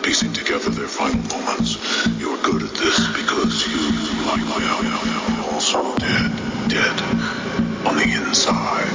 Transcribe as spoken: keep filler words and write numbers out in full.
piecing together their final moments. You're good at this because you, like me, are also dead. Dead on the inside.